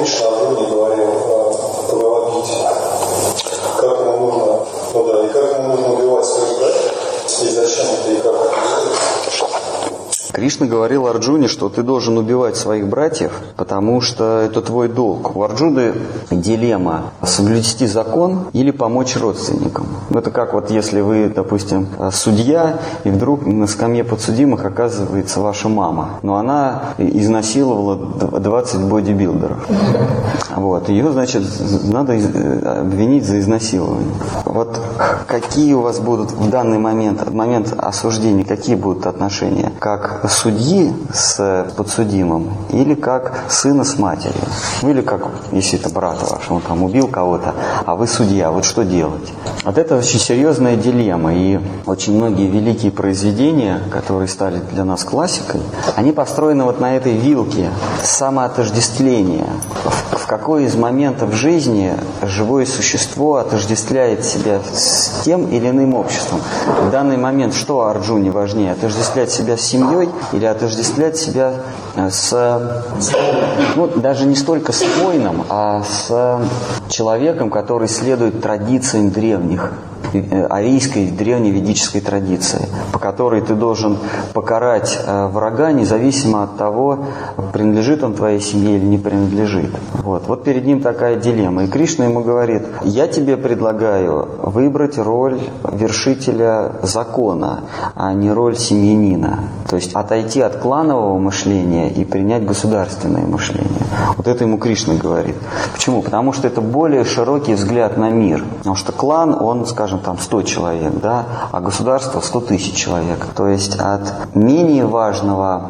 Кришна Арджуне говорил о Бхагавад-гите, как ему нужно, и как ему нужно убивать своих братьев, и зачем это, и как это делать. Кришна говорил Арджуне, что ты должен убивать своих братьев, потому что это твой долг. У Арджуны дилемма: соблюсти закон или помочь родственникам. Это как вот если вы, допустим, судья, и вдруг на скамье подсудимых оказывается ваша мама. Но она изнасиловала 20 бодибилдеров. Вот. Ее, значит, надо обвинить за изнасилование. Вот какие у вас будут в данный момент, в момент осуждения, какие будут отношения? Как судьи с подсудимым или как сына с матерью? Или как, если это брат ваш, он там убил кого-то, а вы судья, вот что делать? Вот это очень серьезная дилемма, и очень многие великие произведения, которые стали для нас классикой, они построены вот на этой вилке самоотождествления. В какой из моментов жизни живое существо отождествляет себя с тем или иным обществом? В данный момент что Арджуне важнее? Отождествлять себя с семьей или отождествлять себя с, даже не столько с воином, а с человеком, который следует традициям древних, арийской древней ведической традиции, по которой ты должен покарать врага, независимо от того, принадлежит он твоей семье или не принадлежит. Вот перед ним такая дилемма. И Кришна ему говорит: я тебе предлагаю выбрать роль вершителя закона, а не роль семьянина. То есть отойти от кланового мышления и принять государственное мышление. Вот это ему Кришна говорит. Почему? Потому что это более широкий взгляд на мир. Потому что клан, он, скажем, там 100 человек, да, а государство 100 тысяч человек. То есть от менее важного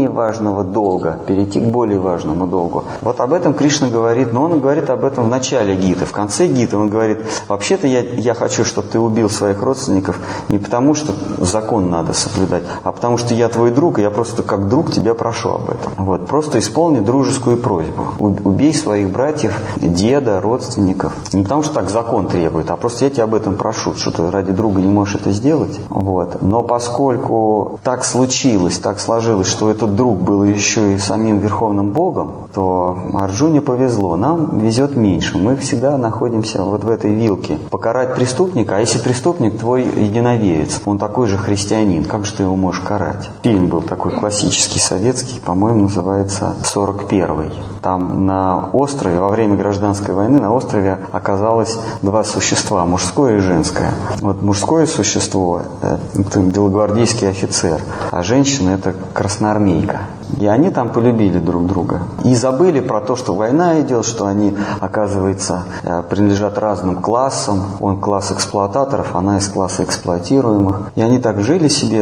долга перейти к более важному долгу. Вот об этом Кришна говорит, но он говорит об этом в начале гиты. В конце гиты он говорит: вообще-то я хочу, чтобы ты убил своих родственников не потому, что закон надо соблюдать, а потому что я твой друг, и я просто как друг тебя прошу об этом. Вот, просто исполни дружескую просьбу. Убей своих братьев, деда, родственников. Не потому, что так закон требует, а просто я тебя об этом прошу, что ты ради друга не можешь это сделать. Вот. Но поскольку так случилось, так сложилось, что этот друг был еще и самим Верховным Богом, то Арджуне повезло. Нам везет меньше. Мы всегда находимся вот в этой вилке. Покарать преступника, а если преступник твой единоверец, он такой же христианин, как же ты его можешь карать? Фильм был такой классический, советский, по-моему, называется «41-й». Там на острове, во время гражданской войны, на острове оказалось два существа, мужское и женское. Вот мужское существо – это белогвардейский офицер, а женщина – это красноармейка. И они там полюбили друг друга. И забыли про то, что война идет, что они, оказывается, принадлежат разным классам. Он класс эксплуататоров, она из класса эксплуатируемых. И они так жили себе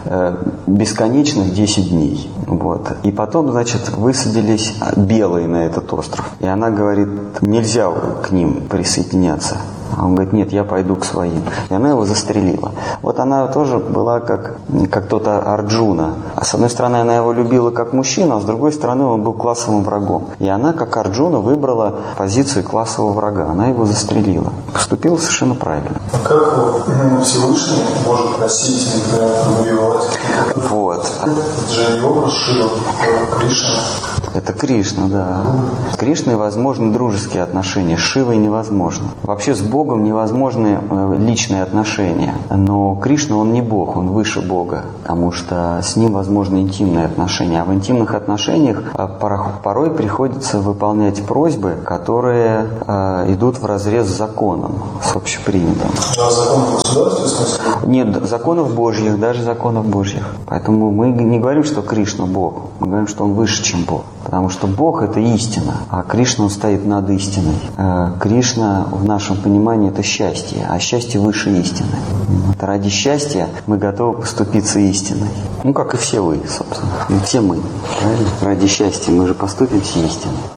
бесконечных 10 дней. Вот. И потом, значит, высадились белые на этот остров. И она говорит: нельзя к ним присоединяться. А он говорит: нет, я пойду к своим. И она его застрелила. Вот она тоже была как кто-то Арджуна. А с одной стороны, она его любила как мужчину, а с другой стороны, он был классовым врагом. И она, как Арджуна, выбрала позицию классового врага. Она его застрелила. Поступила совершенно правильно. А как Всевышний может просить, например, убивать? Вот. Это же не образ Шивы, Кришна. Это Кришна, да. С Кришной возможны дружеские отношения, с Шивой невозможно. Вообще с Богом невозможны личные отношения. Но Кришна, он не Бог, он выше Бога, потому что с ним возможны интимные отношения. А в интимных отношениях порой приходится выполнять просьбы, которые идут вразрез с законом, с общепринятым. А законов государства? Нет, законов Божьих, даже законов Божьих. Поэтому мы не говорим, что Кришна Бог, мы говорим, что он выше, чем Бог. Потому что Бог – это истина, а Кришна, он стоит над истиной. Кришна в нашем понимании – это счастье, а счастье выше истины. Вот ради счастья мы готовы поступиться истиной. Как и все вы, собственно. И все мы. Правильно? Ради счастья мы же поступимся истиной.